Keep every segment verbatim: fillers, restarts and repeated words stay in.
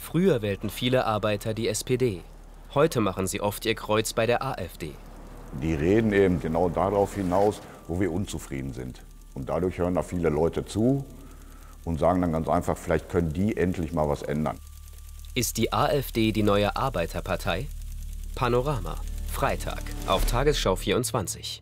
Früher wählten viele Arbeiter die S P D. Heute machen sie oft ihr Kreuz bei der AfD. Die reden eben genau darauf hinaus, wo wir unzufrieden sind. Und dadurch hören da viele Leute zu und sagen dann ganz einfach, vielleicht können die endlich mal was ändern. Ist die AfD die neue Arbeiterpartei? Panorama, Freitag auf Tagesschau vierundzwanzig.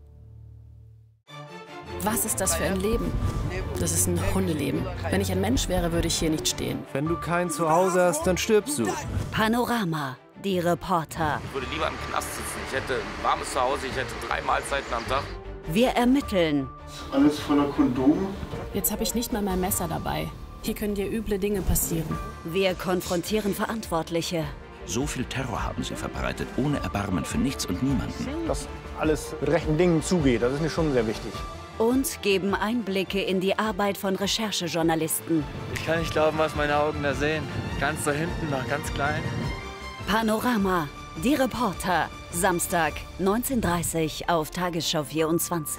Was ist das für ein Leben? Das ist ein Hundeleben. Wenn ich ein Mensch wäre, würde ich hier nicht stehen. Wenn du kein Zuhause hast, dann stirbst du. Panorama, die Reporter. Ich würde lieber im Knast sitzen. Ich hätte ein warmes Zuhause, ich hätte drei Mahlzeiten am Tag. Wir ermitteln. Alles voller Kondome. Jetzt habe ich nicht mal mein Messer dabei. Hier können dir üble Dinge passieren. Wir konfrontieren Verantwortliche. So viel Terror haben sie verbreitet, ohne Erbarmen für nichts und niemanden. Dass alles mit rechten Dingen zugeht, das ist mir schon sehr wichtig. Und geben Einblicke in die Arbeit von Recherchejournalisten. Ich kann nicht glauben, was meine Augen da sehen. Ganz da hinten noch, ganz klein. Panorama, die Reporter. Samstag, neunzehn Uhr dreißig auf Tagesschau vierundzwanzig.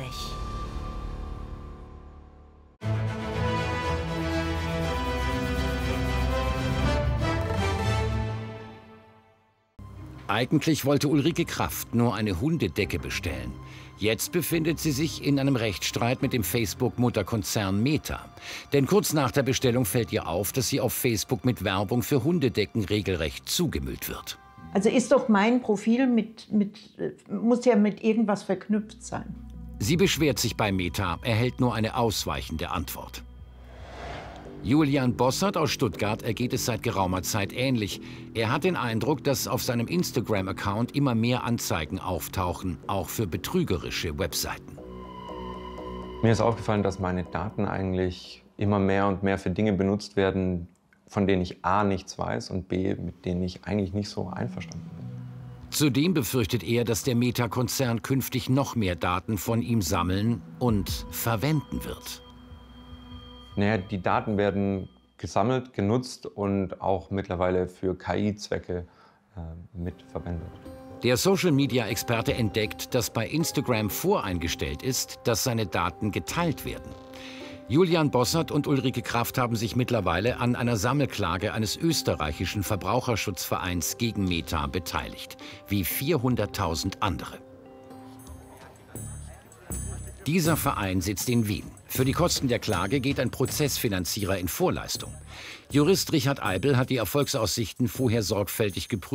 Eigentlich wollte Ulrike Kraft nur eine Hundedecke bestellen. Jetzt befindet sie sich in einem Rechtsstreit mit dem Facebook-Mutterkonzern Meta. Denn kurz nach der Bestellung fällt ihr auf, dass sie auf Facebook mit Werbung für Hundedecken regelrecht zugemüllt wird. Also ist doch mein Profil mit, mit, muss ja mit irgendwas verknüpft sein. Sie beschwert sich bei Meta, erhält nur eine ausweichende Antwort. Julian Bossert aus Stuttgart ergeht es seit geraumer Zeit ähnlich. Er hat den Eindruck, dass auf seinem Instagram-Account immer mehr Anzeigen auftauchen, auch für betrügerische Webseiten. Mir ist aufgefallen, dass meine Daten eigentlich immer mehr und mehr für Dinge benutzt werden, von denen ich A nichts weiß und B, mit denen ich eigentlich nicht so einverstanden bin. Zudem befürchtet er, dass der Meta-Konzern künftig noch mehr Daten von ihm sammeln und verwenden wird. Naja, die Daten werden gesammelt, genutzt und auch mittlerweile für K I-Zwecke äh, mitverwendet. Der Social-Media-Experte entdeckt, dass bei Instagram voreingestellt ist, dass seine Daten geteilt werden. Julian Bossert und Ulrike Kraft haben sich mittlerweile an einer Sammelklage eines österreichischen Verbraucherschutzvereins gegen Meta beteiligt, wie vierhunderttausend andere. Dieser Verein sitzt in Wien. Für die Kosten der Klage geht ein Prozessfinanzierer in Vorleistung. Jurist Richard Eibel hat die Erfolgsaussichten vorher sorgfältig geprüft.